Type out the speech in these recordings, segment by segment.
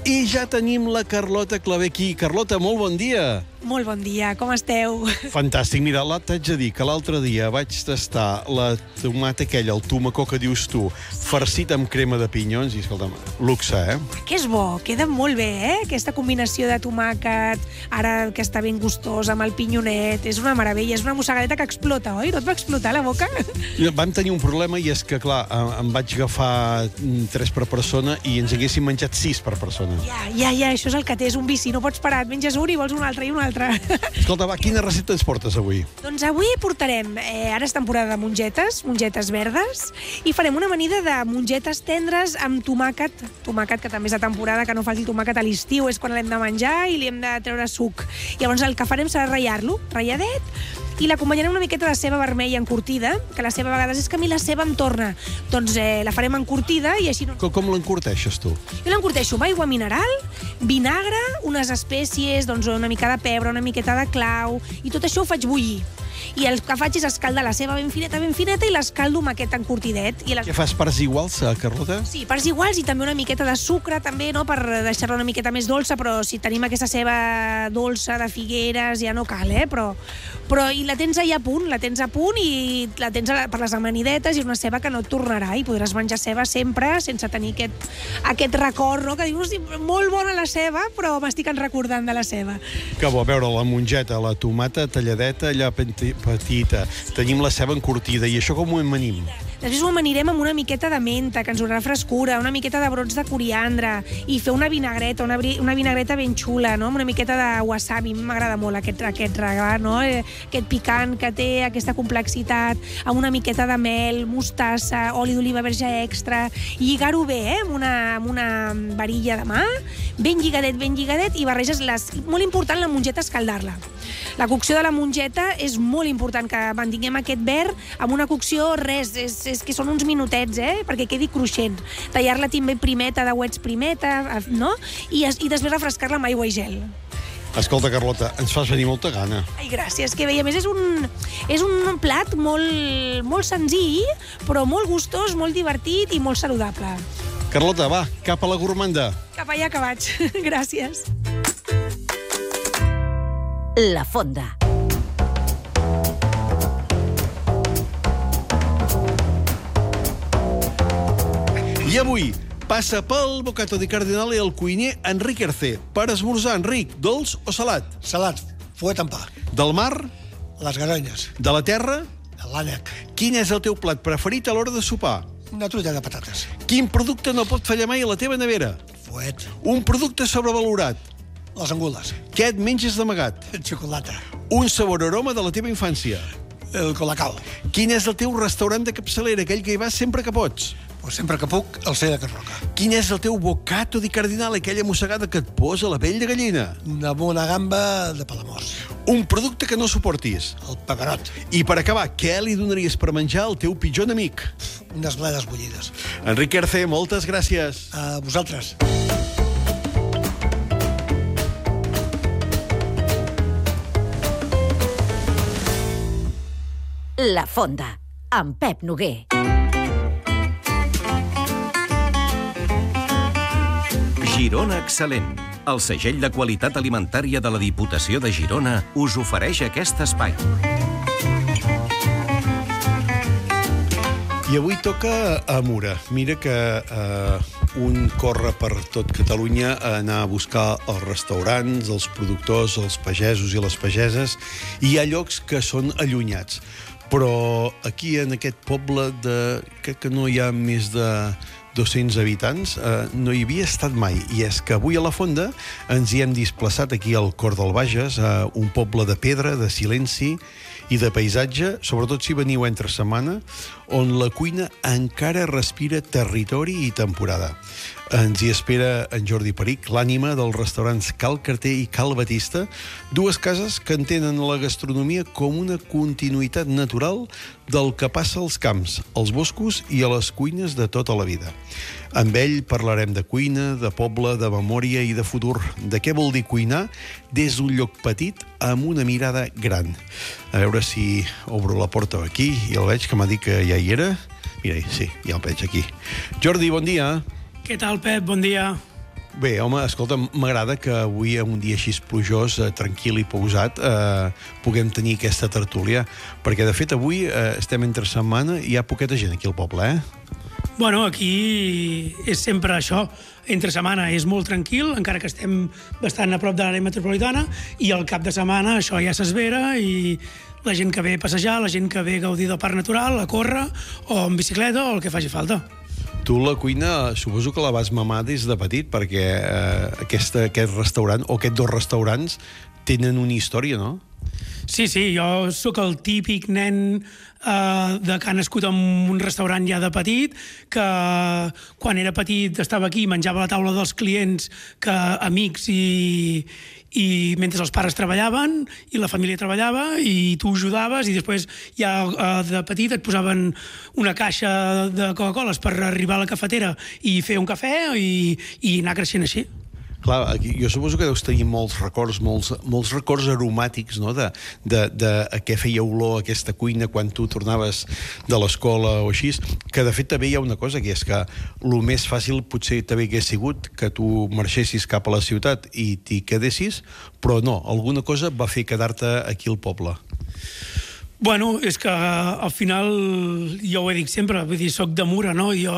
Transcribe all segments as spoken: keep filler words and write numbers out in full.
I ja tenim la Carlota Clavé aquí. Carlota, molt bon dia. Molt bon dia, com esteu? Fantàstic. Mira, t'haig de dir que l'altre dia vaig tastar la tomata aquella, el tomacó que dius tu, farcit amb crema de pinyons, i escolta'm, luxe, eh? Que és bo, queda molt bé, eh? Aquesta combinació de tomàquet, ara que està ben gustós, amb el pinyonet, és una meravella, és una mossegadeta que explota, oi? No et va explotar la boca? Vam tenir un problema i és que, clar, em vaig agafar tres per persona i ens haguéssim menjat sis per persona. Ja, ja, ja, això és el que té, és un vici, no pots parar, et menges un i vols un altre i un altre. Escolta, va, quina recepta ens portes avui? Doncs avui portarem, eh, ara és temporada de mongetes, mongetes verdes, i farem una amanida de mongetes tendres amb tomàquet, tomàquet que també és de temporada, que no falti tomàquet a l'estiu, és quan l'hem de menjar i li hem de treure suc. Llavors el que farem serà ratllar-lo, ratlladet, i l'acompanyarem una miqueta de ceba vermella encurtida, que la ceba a vegades és que a mi la ceba em torna. Doncs eh, la farem encurtida i així... No... Com, com l'encurteixes, tu? Jo l'encurteixo amb aigua mineral, vinagre, unes espècies, doncs una mica de pebre, una miqueta de clau, i tot això ho faig bullir. I el que faig és escaldar la ceba ben fineta, ben fineta, i l'escaldo amb aquest encurtidet. I les... Què fas, parts iguals, Carlota? Sí, parts iguals i també una miqueta de sucre, també, no?, per deixar-la una miqueta més dolça, però si tenim aquesta ceba dolça de figueres ja no cal, eh? Però, però i la tens allà a punt, la tens a punt i la tens per les amanidetes, i és una ceba que no et tornarà, i podràs menjar ceba sempre sense tenir aquest, aquest record, no?, que dius, molt bona la ceba, però m'estic recordant de la ceba. Que bo, a veure, la mongeta, la tomata talladeta, allà petita, tenim la ceba encurtida, i això com ho amanim? Després ho amanirem amb una miqueta de menta, que ens donarà frescura, una miqueta de brots de coriandre, i fer una vinagreta, una, una vinagreta ben xula, no?, amb una miqueta de wasabi. M'agrada molt aquest, aquest regal, no?, aquest picant que té, aquesta complexitat, amb una miqueta de mel, mostassa, oli d'oliva verge extra, i lligar-ho bé, eh?, amb una, amb una varilla de mà, ben lligadet, ben lligadet, i barreges les... Molt important la mongeta, escaldar-la. La cocció de la mongeta és molt important, que mantinguem aquest verd amb una cocció, res, és, és que són uns minutets, eh?, perquè quedi cruixent. Tallar-la també primeta, de uets primeta, no?, I, i després refrescar-la amb aigua i gel. Escolta, Carlota, ens fas venir molta gana. Ai, gràcies, que bé. A més, és un, és un plat molt, molt senzill, però molt gustós, molt divertit i molt saludable. Carlota, va, cap a la gourmanda. Cap allà que vaig. Gràcies. La Fonda. I avui passa pel bocato di cardinale el cuiner Enric Ercé. Per esmorzar, Enric, dolç o salat? Salat, fuet amb pa. Del mar? Les garonyes. De la terra? L'ànec. Quin és el teu plat preferit a l'hora de sopar? Una truita de patates. Quin producte no pot fallar mai a la teva nevera? Fuet. Un producte sobrevalorat? Les angules. Què et menges d'amagat? Xocolata. Un sabor aroma de la teva infància? El colacao. Quin és el teu restaurant de capçalera, aquell que hi vas sempre que pots? Pues sempre que puc, el sé de Can Roca. Quin és el teu bocato di cardinale, aquella mossegada que et posa la pell de gallina? Una bona gamba de Palamós. Un producte que no suportis? El peperot. I per acabar, què li donaries per menjar al teu pitjor enemic? Unes bledes bullides. Enric Ercé, moltes gràcies. A vosaltres. La Fonda, amb Pep Noguer. Girona Excel·lent. El segell de qualitat alimentària de la Diputació de Girona us ofereix aquest espai. I avui toca a Mura. Mira que eh, un corre per tot Catalunya a anar a buscar els restaurants, els productors, els pagesos i les pageses, i hi ha llocs que són allunyats. Però aquí, en aquest poble, de, crec que no hi ha més de dos-cents habitants, eh, no hi havia estat mai. I és que avui a la Fonda ens hi hem desplaçat aquí al Cor del Bages, a un poble de pedra, de silenci i de paisatge, sobretot si veniu entre setmana, on la cuina encara respira territori i temporada. Ens hi espera en Jordi Peric, l'ànima dels restaurants Cal Carter i Cal Batista, dues cases que entenen la gastronomia com una continuïtat natural del que passa als camps, als boscos i a les cuines de tota la vida. Amb ell parlarem de cuina, de poble, de memòria i de futur, de què vol dir cuinar des d'un lloc petit amb una mirada gran. A veure si obro la porta aquí i el veig, que m'ha dit que ja hi era. Mira, sí, ja el veig aquí. Jordi, bon dia. Què tal, Pep? Bon dia. Bé, home, escolta, m'agrada que avui, un dia així plujós, eh, tranquil i pausat, eh, puguem tenir aquesta tertúlia, perquè, de fet, avui eh, estem entre setmana i hi ha poqueta gent aquí al poble, eh? Bueno, aquí és sempre això. Entre setmana és molt tranquil, encara que estem bastant a prop de l'àrea metropolitana, i al cap de setmana això ja s'esvera i la gent que ve a passejar, la gent que ve a gaudir del parc natural, a córrer, o en bicicleta, o el que faci falta. Tu la cuina suposo que la vas mamar des de petit, perquè eh, aquesta, aquest restaurant, o aquests dos restaurants, tenen una història, no? Sí, sí, jo sóc el típic nen eh, de que ha nascut en un restaurant ja de petit, que quan era petit estava aquí i menjava a la taula dels clients, que amics i, i mentre els pares treballaven i la família treballava i tu ajudaves, i després ja eh, de petit et posaven una caixa de Coca-Coles per arribar a la cafetera i fer un cafè i, i anar creixent així. Clar, aquí, jo suposo que deus tenir molts records, molts, molts records aromàtics, no?, de, de, de a què feia olor aquesta cuina quan tu tornaves de l'escola o així, que de fet també hi ha una cosa, que és que el més fàcil potser també hagués sigut que tu marxessis cap a la ciutat i t'hi quedessis, però no, alguna cosa va fer quedar-te aquí al poble. Bueno, és que al final, jo ho he dit sempre, vull dir, soc de Mura, no? Jo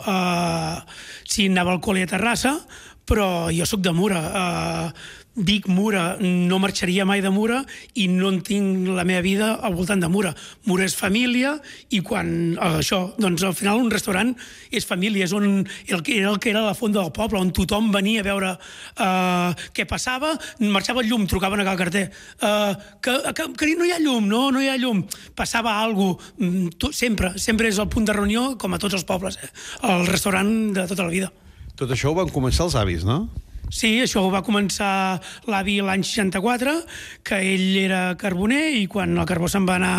eh, sí anava al col·le a Terrassa, però jo sóc de Mura. Uh, dic Mura, no marxaria mai de Mura i no en tinc la meva vida al voltant de Mura. Mura és família i quan uh, això, doncs al final un restaurant és família, és on el que era, el que era la fonda del poble, on tothom venia a veure uh, què passava, marxava el llum, trucaven a cal carter, uh, que, que, que no hi ha llum, no, no hi ha llum, passava alguna cosa, sempre, sempre és el punt de reunió, com a tots els pobles, eh? El restaurant de tota la vida. Tot això ho van començar els avis, no? Sí, això ho va començar l'avi l'any seixanta-quatre, que ell era carboner i quan el carbó se'n va anar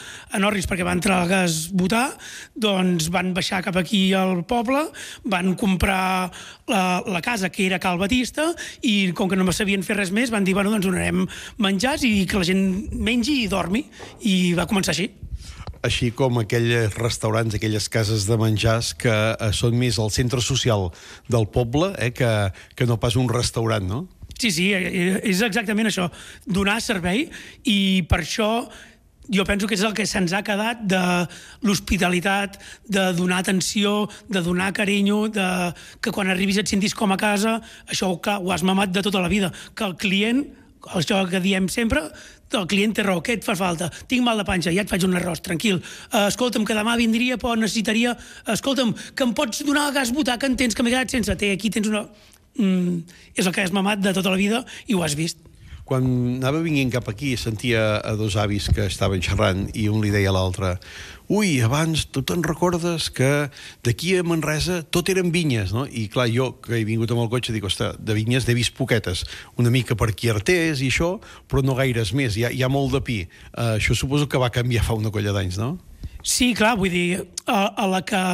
a Norris perquè va entrar el gas butà, doncs van baixar cap aquí al poble, van comprar la, la casa que era Cal Batista i com que no sabien fer res més van dir, bueno, doncs donarem menjars i que la gent mengi i dormi, i va començar així. Així com aquells restaurants, aquelles cases de menjars que eh, són més al centre social del poble, eh, que, que no pas un restaurant, no? Sí, sí, és exactament això, donar servei, i per això jo penso que és el que se'ns ha quedat de l'hospitalitat, de donar atenció, de donar carinyo, de que quan arribis et sentis com a casa, això clar, ho has mamat de tota la vida, que el client, això que diem sempre, el client té raó, què et fa falta? Tinc mal de panxa, ja et faig un arròs, tranquil. Uh, escolta'm, que demà vindria, però necessitaria... Escolta'm, que em pots donar el gas butà que en tens, que m'he quedat sense? Té, aquí tens una... Mm, és el que has mamat de tota la vida i ho has vist. Quan anava vinguent cap aquí sentia a dos avis que estaven xerrant i un li deia a l'altre: ui, abans tu te'n recordes que d'aquí a Manresa tot eren vinyes, no? I clar, jo que he vingut amb el cotxe dic, ostres, de vinyes n'he vist poquetes, una mica per aquí Artés i això, però no gaires més, hi ha, hi ha molt de pi. Uh, això suposo que va canviar fa una colla d'anys, no? Sí, clar, vull dir, a, a la que...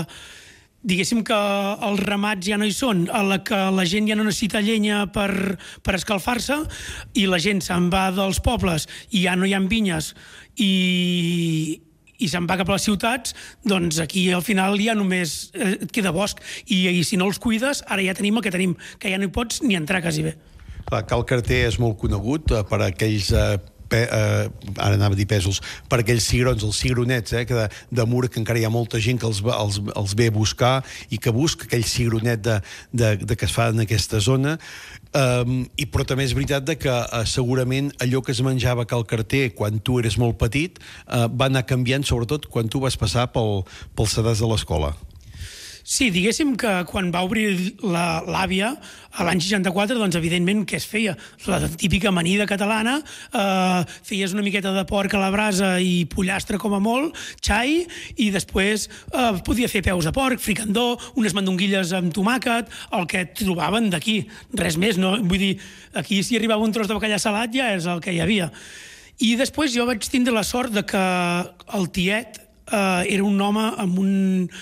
diguéssim que els ramats ja no hi són, a la que la gent ja no necessita llenya per, per escalfar-se i la gent se'n va dels pobles i ja no hi ha vinyes i, i se'n va cap a les ciutats, doncs aquí al final ja només et queda bosc i, i si no els cuides, ara ja tenim el que tenim, que ja no hi pots ni entrar quasi bé. Clar, Cal Carter és molt conegut eh, per aquells... Eh, Pe, eh, ara anava a dir pèsols, per aquells cigrons, els cigronets, eh, que de, de Mura, que encara hi ha molta gent que els, els, els ve a buscar i que busca aquell cigronet de, de, de que es fa en aquesta zona. Um, i, però també és veritat de que uh, segurament allò que es menjava a Cal Carter quan tu eres molt petit uh, va anar canviant, sobretot quan tu vas passar pel, pel sedàs de l'escola. Sí, diguéssim que quan va obrir l'àvia a l'any seixanta-quatre, doncs evidentment què es feia? La típica amanida catalana, eh, feies una miqueta de porc a la brasa i pollastre com a molt, xai, i després eh, podia fer peus de porc, fricandó, unes mandonguilles amb tomàquet, el que trobaven d'aquí, res més, no? Vull dir, aquí si arribava un tros de bacallà salat ja és el que hi havia. I després jo vaig tindre la sort de que el tiet eh, era un home amb un...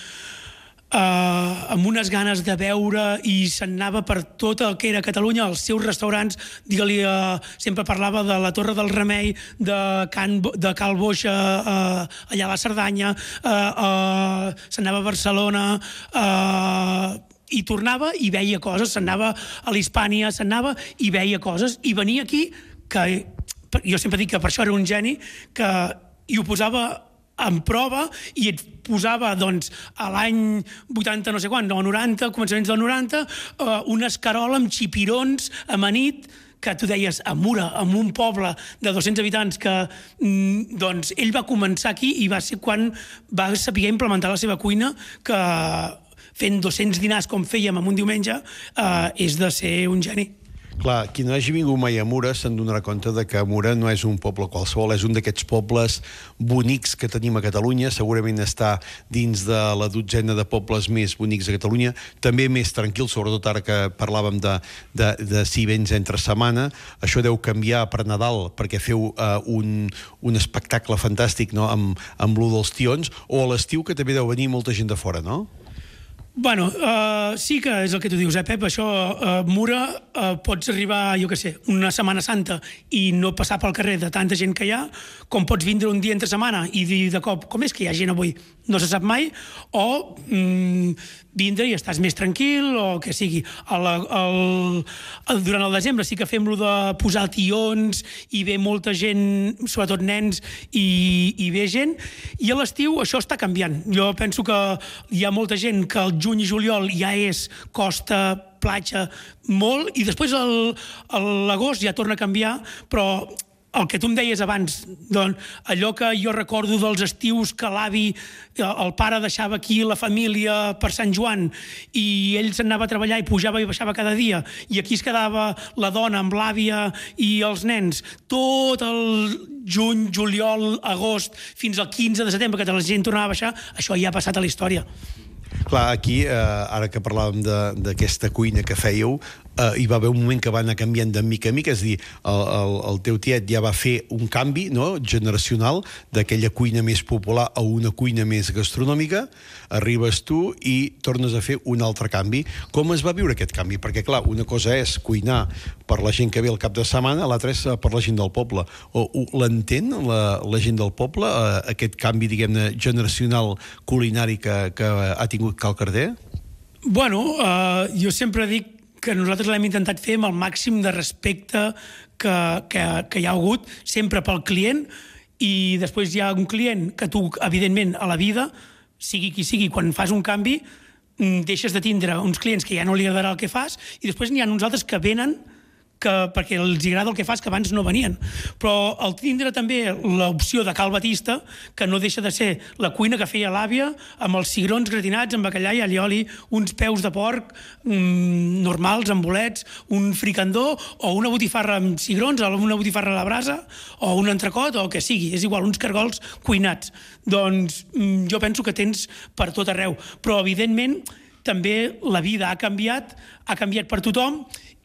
Uh, amb unes ganes de veure i s'anava per tot el que era Catalunya, els seus restaurants, digue-li, uh, sempre parlava de la Torre del Remei, de, Can, de Cal Boixa, uh, allà a la Cerdanya, uh, uh, s'anava a Barcelona, uh, i tornava i veia coses, s'anava a l'Hispània, s'anava i veia coses, i venia aquí, que jo sempre dic que per això era un geni, que i ho posava en prova i et posava, doncs, a l'any vuitanta no sé quan, o noranta, començaments del noranta, eh, una escarola amb xipirons amanit, que tu deies, a Mura, en un poble de dos-cents habitants, que doncs, ell va començar aquí i va ser quan va saber implementar la seva cuina, que fent dos-cents dinars com fèiem en un diumenge, eh, és de ser un geni. Clar, qui no hagi vingut mai a Mura se'n donarà compte de que Mura no és un poble qualsevol, és un d'aquests pobles bonics que tenim a Catalunya, segurament està dins de la dotzena de pobles més bonics de Catalunya, també més tranquil, sobretot ara que parlàvem de, de, de si vens entre setmana. Això deu canviar per Nadal, perquè feu uh, un, un espectacle fantàstic, no?, amb, amb l'U dels Tions, o a l'estiu, que també deu venir molta gent de fora, no? Bueno, uh, sí que és el que tu dius, eh, Pep? Això, uh, Mura, uh, pots arribar, jo què sé, una Setmana Santa i no passar pel carrer de tanta gent que hi ha, com pots vindre un dia entre setmana i dir de cop, com és que hi ha gent avui? No se sap mai, o mm, vindre i estàs més tranquil, o que sigui. El, el, el, durant el desembre sí que fem lo de posar tions i ve molta gent, sobretot nens, i, i ve gent, i a l'estiu això està canviant. Jo penso que hi ha molta gent que el juny i juliol ja és costa, platja, molt, i després el, l'agost ja torna a canviar, però el que tu em deies abans, doncs, allò que jo recordo dels estius que l'avi, el pare deixava aquí la família per Sant Joan i ell s'anava a treballar i pujava i baixava cada dia, i aquí es quedava la dona amb l'àvia i els nens tot el juny, juliol, agost, fins al quinze de setembre, que la gent tornava a baixar, això ja ha passat a la història. Clar, aquí, eh, ara que parlàvem d'aquesta cuina que fèieu, eh, hi va haver un moment que va anar canviant de mica a mica, és a dir, el, el, el teu tiet ja va fer un canvi, no?, generacional, d'aquella cuina més popular a una cuina més gastronòmica, arribes tu i tornes a fer un altre canvi. Com es va viure aquest canvi? Perquè, clar, una cosa és cuinar per la gent que ve al cap de setmana, l'altra és per la gent del poble. O, o l'entén la, la gent del poble, eh, aquest canvi, diguem-ne, generacional culinari que, que ha tingut Cal Carder? Bueno, uh, jo sempre dic que nosaltres l'hem intentat fer amb el màxim de respecte que, que, que hi ha hagut, sempre pel client, i després hi ha un client que tu, evidentment, a la vida, sigui qui sigui, quan fas un canvi, deixes de tindre uns clients que ja no li agradarà el que fas, i després n'hi ha uns altres que venen que, perquè els agrada el que fas, que abans no venien. Però el tindre també l'opció de Cal Batista, que no deixa de ser la cuina que feia l'àvia, amb els cigrons gratinats, amb bacallà i allioli, uns peus de porc mmm, normals, amb bolets, un fricandó, o una botifarra amb cigrons, o una botifarra a la brasa, o un entrecot, o el que sigui, és igual, uns cargols cuinats. Doncs mmm, jo penso que tens per tot arreu. Però, evidentment, també la vida ha canviat, ha canviat per tothom,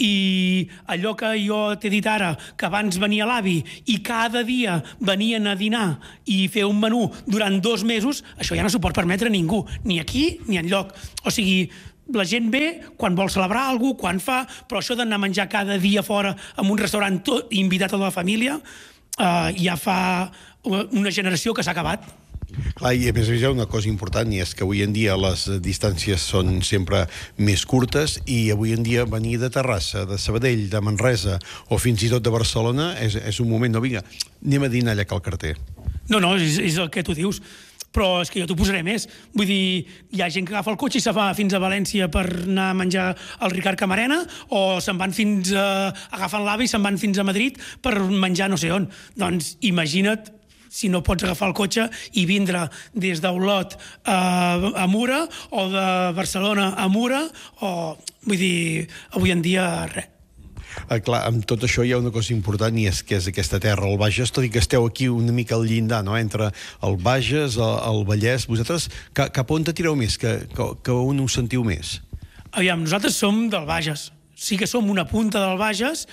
i allò que jo t'he dit ara, que abans venia l'avi i cada dia venien a dinar i fer un menú durant dos mesos, això ja no s'ho pot permetre ningú, ni aquí ni enlloc. O sigui, la gent ve quan vol celebrar alguna cosa, quan fa, però això d'anar a menjar cada dia fora en un restaurant tot invitat a la família, eh, ja fa una generació que s'ha acabat. Clar, i a més hi ha una cosa important, i és que avui en dia les distàncies són sempre més curtes, i avui en dia venir de Terrassa, de Sabadell, de Manresa o fins i tot de Barcelona és, és un moment, no, vinga, anem a dinar allà a Cal Carter. No, no, és, és el que tu dius, però és que jo t'ho posaré més. Vull dir, hi ha gent que agafa el cotxe i se va fins a València per anar a menjar al Ricard Camarena, o se'n van fins a... agafen l'AVE i se'n van fins a Madrid per menjar no sé on. Doncs imagina't si no pots agafar el cotxe i vindre des d'Olot a, a Mura, o de Barcelona a Mura, o, vull dir, avui en dia, res. Ah, clar, amb tot això hi ha una cosa important, i és que és aquesta terra, el Bages, tot i que esteu aquí una mica al llindar, no?, entre el Bages, el, el Vallès. Vosaltres, cap, cap on te tireu més? Que, que, que on us sentiu més? Aviam, nosaltres som del Bages. Sí que som una punta del Bages,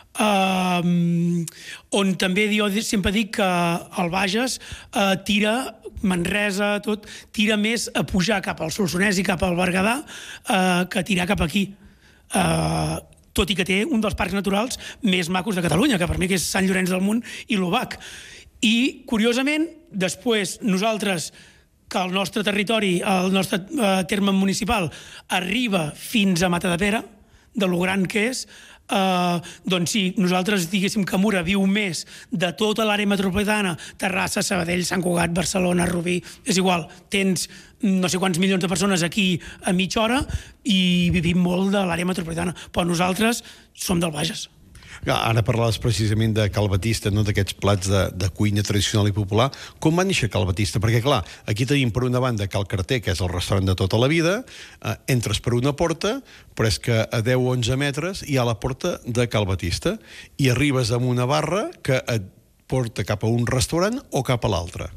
Uh, on també jo sempre dic que el Bages uh, tira, Manresa, tot, tira més a pujar cap al Solsonès i cap al Berguedà uh, que tirar cap aquí. Uh, tot i que té un dels parcs naturals més macos de Catalunya, que per mi que és Sant Llorenç del Munt i l'Obac. I, curiosament, després nosaltres, que el nostre territori, el nostre eh, terme municipal, arriba fins a Matadepera, de lo gran que és, Uh, doncs sí, nosaltres diguéssim que Mura viu més de tota l'àrea metropolitana, Terrassa, Sabadell, Sant Cugat, Barcelona, Rubí, és igual, tens no sé quants milions de persones aquí a mitja hora i vivim molt de l'àrea metropolitana, però nosaltres som del Bages. Ara parlaves precisament de Cal Batista, no? D'aquests plats de, de cuina tradicional i popular. Com va néixer Cal Batista? Perquè, clar, aquí tenim per una banda Cal Carter, que és el restaurant de tota la vida, eh, entres per una porta, però és que a deu o onze metres hi ha la porta de Cal Batista i arribes amb una barra que et porta cap a un restaurant o cap a l'altre.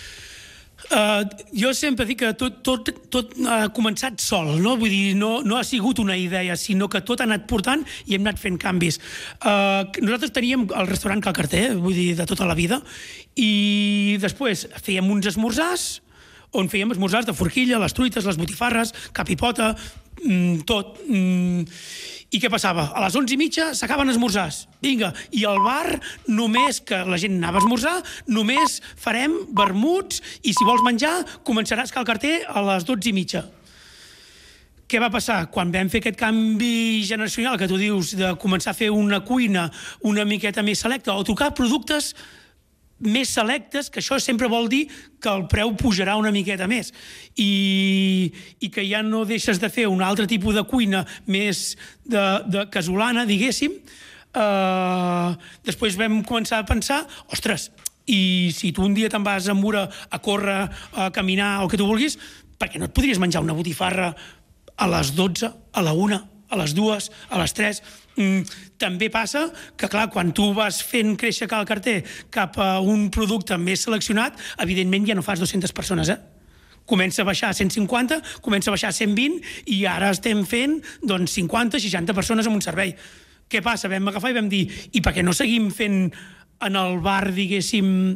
Uh, jo sempre dic que tot, tot, tot ha començat sol, no? Vull dir, no, no ha sigut una idea, sinó que tot ha anat portant i hem anat fent canvis. Uh, nosaltres teníem el restaurant Cal Carter, vull dir, de tota la vida, i després fèiem uns esmorzars, on fèiem esmorzars de forquilla, les truites, les botifarres, cap i pota, mm, tot. Mm. I què passava? A les onze i mitja s'acaben esmorzars. Vinga, i al bar, només que la gent anava a esmorzar, només farem vermuts i si vols menjar, començaràs Cal Carter a les dotze i mitja. Què va passar? Quan vam fer aquest canvi generacional que tu dius de començar a fer una cuina una miqueta més selecta o trucar productes més selectes, que això sempre vol dir que el preu pujarà una miqueta més i, i que ja no deixes de fer un altre tipus de cuina més de, de casolana, diguéssim. Uh, després vam començar a pensar, ostres, i si tu un dia te'n vas a Mura a córrer, a caminar o el que tu vulguis, per què no et podries menjar una botifarra a les dotze, a la una, a les dues, a les tres? Mm, també passa que, clar, quan tu vas fent créixer Cal Carter cap a un producte més seleccionat, evidentment ja no fas dues-centes persones, eh? Comença a baixar a cent cinquanta, comença a baixar a cent vint i ara estem fent doncs, cinquanta, seixanta persones en un servei. Què passa? Vam agafar i vam dir, i per què no seguim fent en el bar, diguéssim,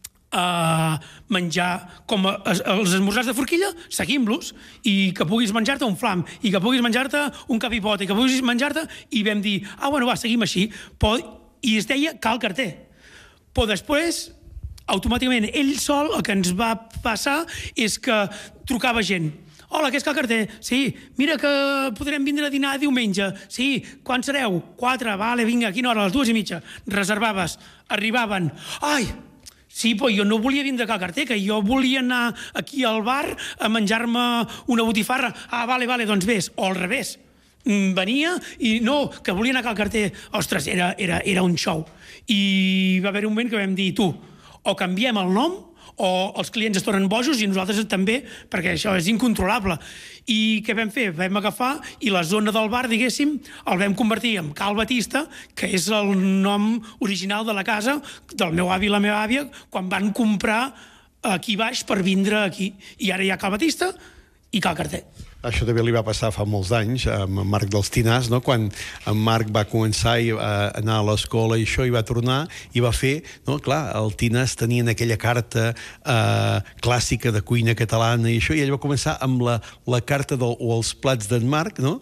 a menjar com a, els esmorzars de forquilla, seguim-los i que puguis menjar-te un flam i que puguis menjar-te un cap i pota i que puguis menjar-te, i vam dir, ah, bueno, va, seguim així. Però, i es deia Cal Carter. Però després, automàticament, ell sol, el que ens va passar és que trucava gent. Hola, què és Cal Carter? Sí, mira que podrem vindre a dinar diumenge. Sí, quan sereu? Quatre, vale, vinga, a quina hora? A les dues i mitja. Reservaves, arribaven. Ai, sí, però jo no volia vindre a Cal Carter, que jo volia anar aquí al bar a menjar-me una botifarra. Ah, vale, vale, doncs vés. O al revés. Venia i no, que volia anar a Cal Carter. Ostres, era, era, era un show. I va haver un moment que vam dir, tu, o canviem el nom o els clients es tornen bojos i nosaltres també, perquè això és incontrolable. I què vam fer? Vam agafar i la zona del bar, diguéssim, el vam convertir en Cal Batista, que és el nom original de la casa del meu avi i la meva àvia quan van comprar aquí baix per vindre aquí. I ara hi ha Cal Batista i Cal Carter. Això també li va passar fa molts anys amb en Marc dels Tinars, no? Quan en Marc va començar a anar a l'escola i això, i va tornar i va fer, no? Clar, el Tinars tenien aquella carta eh, clàssica de cuina catalana i això, i ell va començar amb la, la carta del, o els plats d'en Marc, no?